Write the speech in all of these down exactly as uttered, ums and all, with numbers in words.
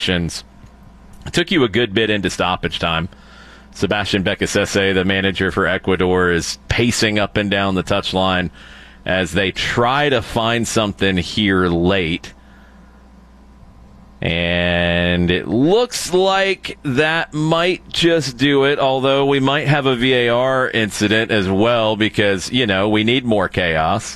It took you a good bit into stoppage time. Sebastian Becasese, the manager for Ecuador, is pacing up and down the touchline as they try to find something here late. And it looks like that might just do it, although we might have a V A R incident as well because, you know, we need more chaos.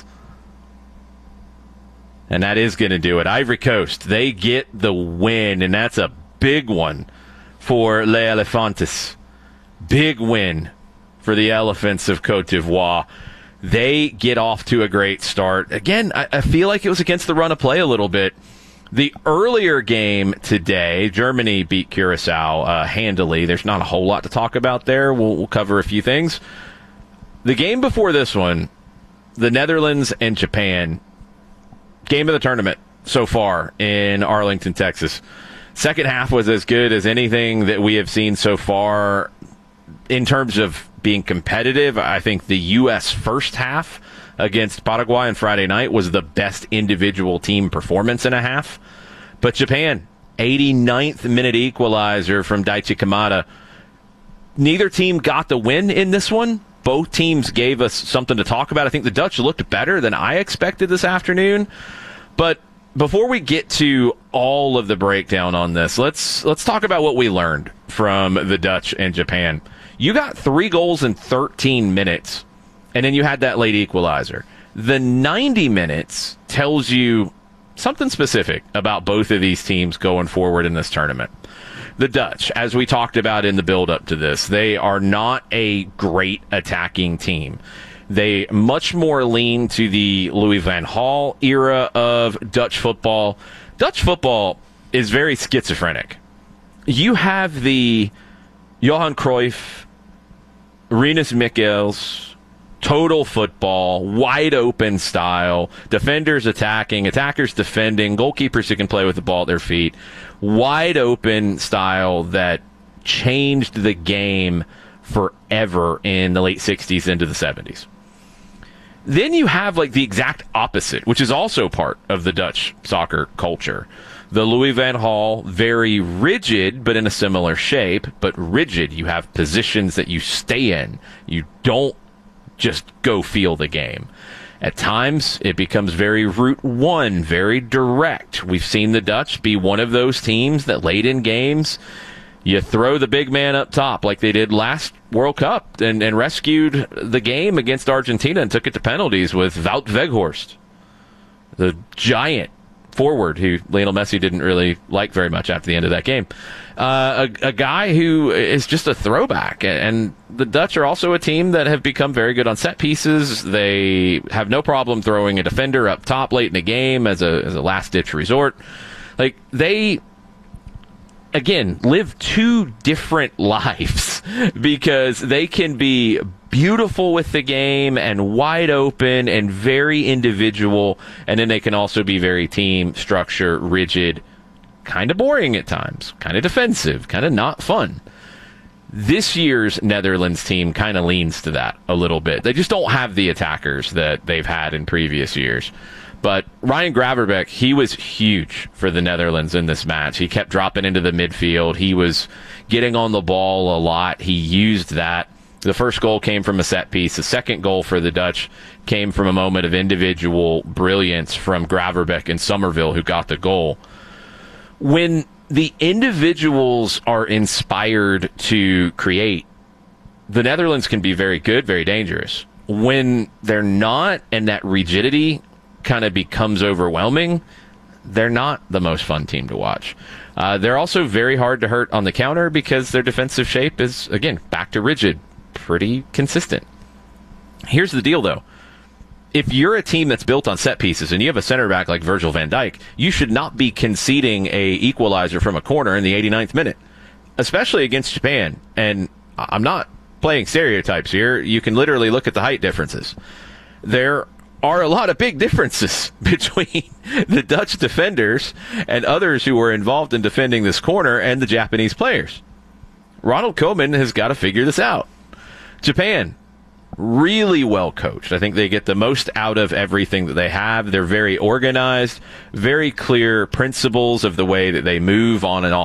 And that is going to do it. Ivory Coast, they get the win, and that's a big one for Les Elefantes. Big win for the Elephants of Côte d'Ivoire. They get off to a great start. Again, I, I feel like it was against the run of play a little bit. The earlier game today, Germany beat Curacao uh, handily. There's not a whole lot to talk about there. We'll, we'll cover a few things. The game before this one, the Netherlands and Japan, game of the tournament so far in Arlington, Texas. Second half was as good as anything that we have seen so far in terms of being competitive. I think the U S first half against Paraguay on Friday night was the best individual team performance in a half. But Japan, eighty-ninth minute equalizer from Daichi Kamada. Neither team got the win in this one. Both teams gave us something to talk about. I think the Dutch looked better than I expected this afternoon. But before we get to all of the breakdown on this, let's let's talk about what we learned from the Dutch and Japan. You got three goals in thirteen minutes. And then you had that late equalizer. The ninety minutes tells you something specific about both of these teams going forward in this tournament. The Dutch, as we talked about in the build-up to this, they are not a great attacking team. They much more lean to the Louis van Gaal era of Dutch football. Dutch football is very schizophrenic. You have the Johan Cruyff, Rinus Michels, total football, wide open style, defenders attacking, attackers defending, goalkeepers who can play with the ball at their feet, wide open style that changed the game forever in the late sixties into the seventies. Then you have like the exact opposite, which is also part of the Dutch soccer culture. The Louis van Gaal, very rigid, but in a similar shape, but rigid. You have positions that you stay in. You don't just go feel the game. At times, it becomes very route one, very direct. We've seen the Dutch be one of those teams that late in games, you throw the big man up top like they did last World Cup and, and rescued the game against Argentina and took it to penalties with Wout Weghorst, the giant forward who Lionel Messi didn't really like very much after the end of that game. Uh, a, a guy who is just a throwback. And the Dutch are also a team that have become very good on set pieces. They have no problem throwing a defender up top late in the game as a, as a last-ditch resort. Like, they, again, live two different lives because they can be beautiful with the game and wide open and very individual, and then they can also be very team structure, rigid, kind of boring at times, kind of defensive, kind of not fun. This year's Netherlands team kind of leans to that a little bit. They just don't have the attackers that they've had in previous years. But Ryan Gravenberch, he was huge for the Netherlands in this match. He kept dropping into the midfield. He was getting on the ball a lot. He used that. The first goal came from a set piece. The second goal for the Dutch came from a moment of individual brilliance from Gravenberch and Somerville, who got the goal. When the individuals are inspired to create, the Netherlands can be very good, very dangerous. When they're not, and that rigidity kind of becomes overwhelming, they're not the most fun team to watch. Uh, they're also very hard to hurt on the counter because their defensive shape is, again, back to rigid, pretty consistent. Here's the deal, though. If you're a team that's built on set pieces and you have a center back like Virgil van Dijk, you should not be conceding a equalizer from a corner in the eighty-ninth minute, especially against Japan. And I'm not playing stereotypes here. You can literally look at the height differences. There are a lot of big differences between the Dutch defenders and others who were involved in defending this corner and the Japanese players. Ronald Koeman has got to figure this out. Japan, really well coached. I think they get the most out of everything that they have. They're very organized, very clear principles of the way that they move on and off